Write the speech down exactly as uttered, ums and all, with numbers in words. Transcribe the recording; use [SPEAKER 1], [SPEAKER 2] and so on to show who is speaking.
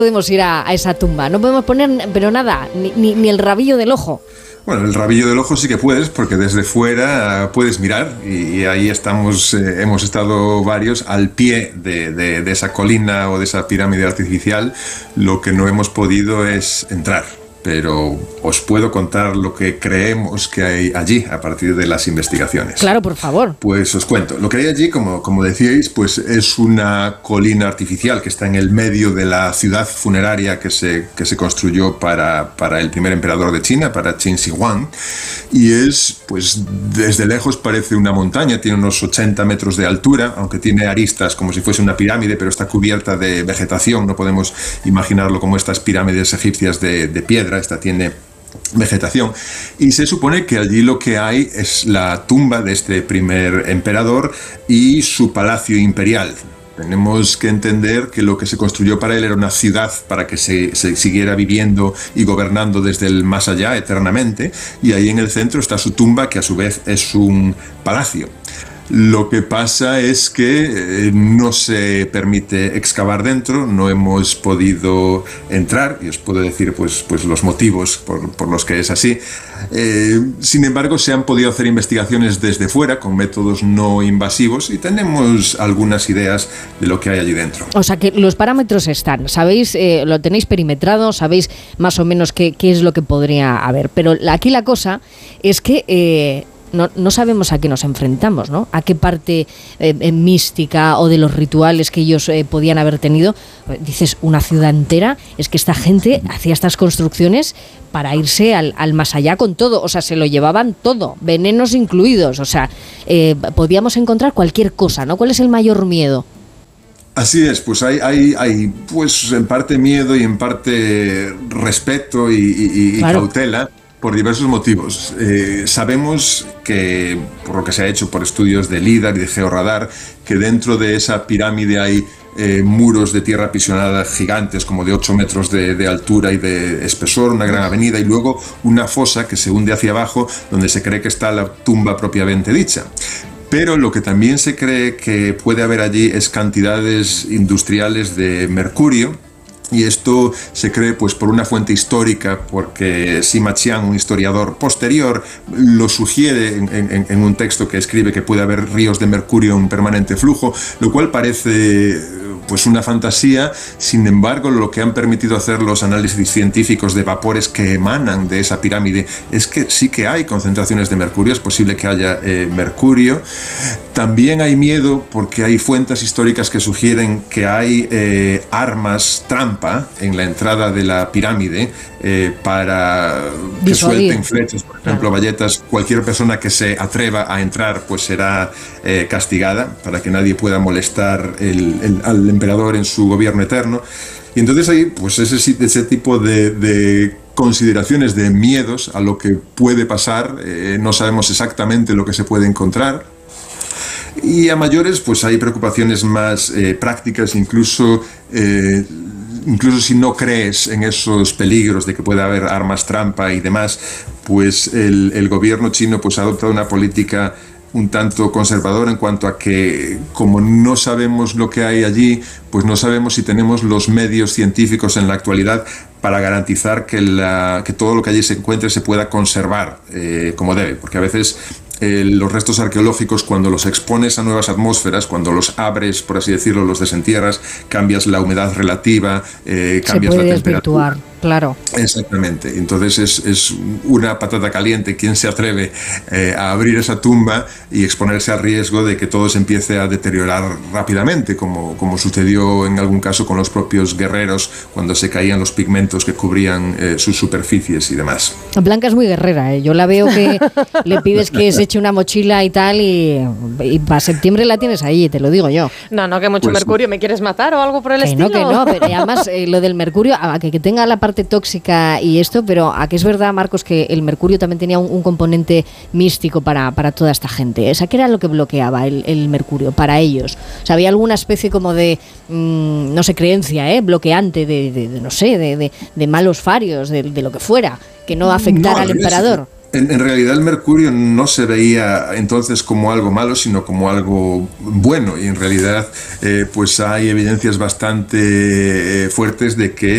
[SPEAKER 1] podemos ir a, a esa tumba, no podemos poner, pero nada, ni, ni, ni el rabillo del ojo.
[SPEAKER 2] Bueno, el rabillo del ojo sí que puedes, porque desde fuera puedes mirar y, y ahí estamos, eh, hemos estado varios al pie de, de, de esa colina o de esa pirámide artificial. Lo que no hemos podido es entrar, pero os puedo contar lo que creemos que hay allí a partir de las investigaciones.
[SPEAKER 1] Claro, por favor.
[SPEAKER 2] Pues os cuento. Lo que hay allí, como, como decíais, pues es una colina artificial que está en el medio de la ciudad funeraria que se, que se construyó para, para el primer emperador de China, para Qin Shi Huang. Y es, pues desde lejos parece una montaña, tiene unos ochenta metros de altura, aunque tiene aristas como si fuese una pirámide, pero está cubierta de vegetación. No podemos imaginarlo como estas pirámides egipcias de, de piedra. Esta tiene vegetación y se supone que allí lo que hay es la tumba de este primer emperador y su palacio imperial. Tenemos que entender que lo que se construyó para él era una ciudad para que se, se siguiera viviendo y gobernando desde el más allá eternamente, y ahí en el centro está su tumba, que a su vez es un palacio. Lo que pasa es que eh, no se permite excavar dentro, no hemos podido entrar, y os puedo decir pues, pues los motivos por, por los que es así. Eh, sin embargo, se han podido hacer investigaciones desde fuera con métodos no invasivos y tenemos algunas ideas de lo que hay allí dentro.
[SPEAKER 1] O sea que los parámetros están, sabéis, eh, lo tenéis perimetrado, sabéis más o menos qué, qué es lo que podría haber, pero aquí la cosa es que... Eh, No, no sabemos a qué nos enfrentamos, ¿no? A qué parte eh, eh, mística o de los rituales que ellos eh, podían haber tenido. Dices, una ciudad entera, es que esta gente hacía estas construcciones para irse al, al más allá con todo, o sea, se lo llevaban todo, venenos incluidos, o sea, eh, podíamos encontrar cualquier cosa, ¿no? ¿Cuál es el mayor miedo?
[SPEAKER 2] Así es, pues hay, hay, hay pues en parte miedo y en parte respeto y, y, y claro. cautela. Por diversos motivos. Eh, sabemos que, por lo que se ha hecho por estudios de LIDAR y de georradar, que dentro de esa pirámide hay eh, muros de tierra apisonada gigantes, como de ocho metros de, de altura y de espesor, una gran avenida, y luego una fosa que se hunde hacia abajo, donde se cree que está la tumba propiamente dicha. Pero lo que también se cree que puede haber allí es cantidades industriales de mercurio. Y esto se cree pues por una fuente histórica, porque Sima Qian, un historiador posterior, lo sugiere en, en, en un texto que escribe que puede haber ríos de mercurio en permanente flujo, lo cual parece pues una fantasía. Sin embargo, lo que han permitido hacer los análisis científicos de vapores que emanan de esa pirámide es que sí que hay concentraciones de mercurio, es posible que haya eh, mercurio. También hay miedo porque hay fuentes históricas que sugieren que hay eh, armas trampa en la entrada de la pirámide eh, para que suelten flechas, por ejemplo, claro. Bayetas. Cualquier persona que se atreva a entrar pues será eh, castigada, para que nadie pueda molestar el, el, al emperador en su gobierno eterno. Y entonces hay pues ese, ese tipo de, de consideraciones, de miedos a lo que puede pasar. Eh, no sabemos exactamente lo que se puede encontrar. Y a mayores pues hay preocupaciones más eh, prácticas, incluso eh, incluso si no crees en esos peligros de que pueda haber armas trampa y demás, pues el, el gobierno chino pues ha adoptado una política un tanto conservadora en cuanto a que, como no sabemos lo que hay allí, pues no sabemos si tenemos los medios científicos en la actualidad para garantizar que, la, que todo lo que allí se encuentre se pueda conservar eh, como debe, porque a veces eh, los restos arqueológicos, cuando los expones a nuevas atmósferas, cuando los abres, por así decirlo, los desentierras, cambias la humedad relativa, eh, cambias la temperatura.
[SPEAKER 1] Desvirtuar, claro.
[SPEAKER 2] Exactamente. Entonces es, es una patata caliente quien se atreve eh, a abrir esa tumba y exponerse al riesgo de que todo se empiece a deteriorar rápidamente, como, como sucedió en algún caso con los propios guerreros cuando se caían los pigmentos que cubrían eh, sus superficies y demás.
[SPEAKER 1] Blanca es muy guerrera, ¿eh? Yo la veo que le pides que se eche una mochila y tal, y, y para septiembre la tienes ahí, te lo digo yo.
[SPEAKER 3] No, no, que mucho pues, mercurio, ¿me quieres matar o algo por el
[SPEAKER 1] que
[SPEAKER 3] estilo?
[SPEAKER 1] No, que no, pero además eh, lo del mercurio, a que, que tenga la parte tóxica y esto, pero a que es verdad, Marcos, que el mercurio también tenía un, un componente místico para, para toda esta gente. O sea, ¿qué era lo que bloqueaba el, el mercurio para ellos? O sea, había alguna especie como de, mmm, no sé, creencia, ¿eh? bloqueante de, de, de no sé, de, de, de malos farios, de, de lo que fuera, que no afectara no, al emperador.
[SPEAKER 2] En, en realidad el mercurio no se veía entonces como algo malo, sino como algo bueno, y en realidad eh, pues hay evidencias bastante eh, fuertes de que